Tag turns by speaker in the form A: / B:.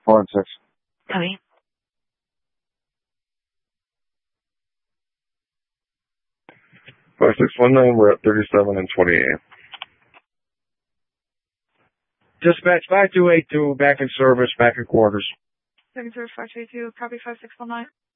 A: 4 and 6.
B: Copy.
A: Five 619. We're at 37 and 28.
C: Dispatch 5282, back in service, back in quarters.
B: Second service 5282, copy 5619.